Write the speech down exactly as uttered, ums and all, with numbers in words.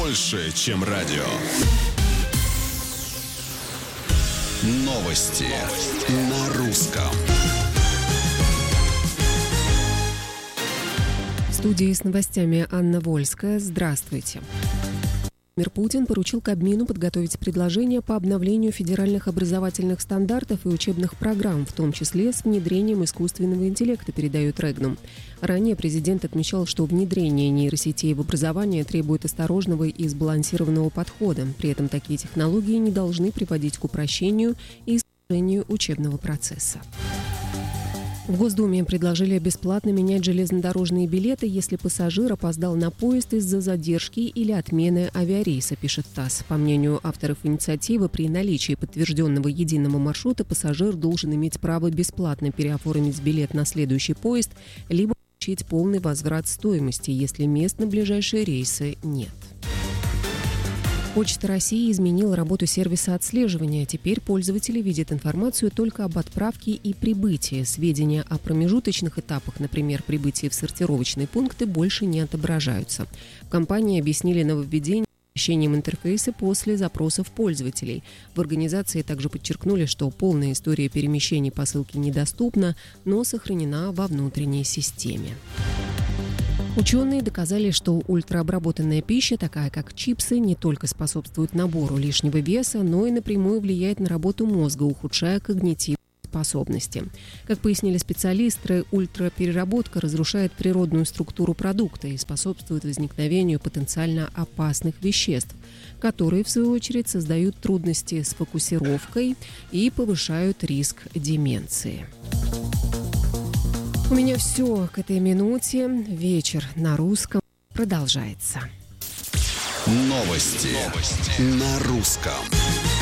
больше, чем радио. Новости на русском. В студии с новостями Анна Вольская. Здравствуйте. Владимир Путин поручил Кабмину подготовить предложения по обновлению федеральных образовательных стандартов и учебных программ, в том числе с внедрением искусственного интеллекта, передает Регнум. Ранее президент отмечал, что внедрение нейросетей в образование требует осторожного и сбалансированного подхода. При этом такие технологии не должны приводить к упрощению и искажению учебного процесса. В Госдуме предложили бесплатно менять железнодорожные билеты, если пассажир опоздал на поезд из-за задержки или отмены авиарейса, пишет ТАСС. По мнению авторов инициативы, при наличии подтвержденного единого маршрута пассажир должен иметь право бесплатно переоформить билет на следующий поезд, либо получить полный возврат стоимости, если мест на ближайшие рейсы нет. Почта России изменила работу сервиса отслеживания. Теперь пользователи видят информацию только об отправке и прибытии. Сведения о промежуточных этапах, например, прибытии в сортировочные пункты, больше не отображаются. В компании объяснили нововведение возвращением интерфейса после запросов пользователей. В организации также подчеркнули, что полная история перемещений посылки недоступна, но сохранена во внутренней системе. Ученые доказали, что ультраобработанная пища, такая как чипсы, не только способствует набору лишнего веса, но и напрямую влияет на работу мозга, ухудшая когнитивные способности. Как пояснили специалисты, ультрапереработка разрушает природную структуру продукта и способствует возникновению потенциально опасных веществ, которые, в свою очередь, создают трудности с фокусировкой и повышают риск деменции. У меня все к этой минуте. Вечер на русском продолжается. Новости, Новости. на русском.